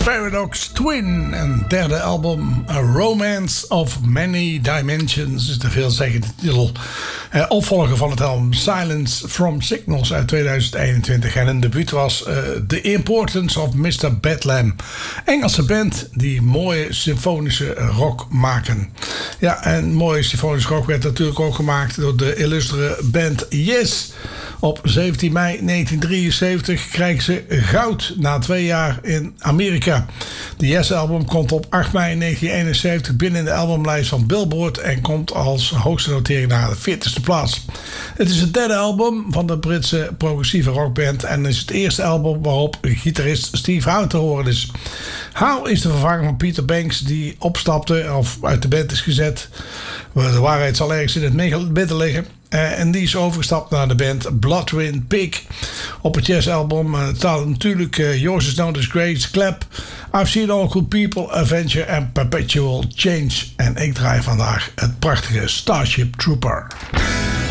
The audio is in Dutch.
Paradox Twin, een derde album, A Romance of Many Dimensions, is de veelzeggende titel. Opvolger van het album Silence from Signals uit 2021. En een debuut was The Importance of Mr. Bedlam. Engelse band die mooie symfonische rock maken. Ja, en mooie symfonische rock werd natuurlijk ook gemaakt door de illustere band Yes. Op 17 mei 1973 krijgen ze goud na 2 jaar in Amerika. De Yes-album komt op 8 mei 1971 binnen in de albumlijst van Billboard en komt als hoogste notering naar de 40ste plaats. Het is het derde album van de Britse progressieve rockband en is het eerste album waarop gitarist Steve Howe te horen is. Howe is de vervanger van Peter Banks die opstapte of uit de band is gezet. De waarheid zal ergens in het midden liggen. En die is overgestapt naar de band Bloodwind Pig. Op het Yes-album staat natuurlijk Yours Is No Disgrace, Clap, I've Seen All Good People, Adventure en Perpetual Change. En ik draai vandaag het prachtige Starship Trooper.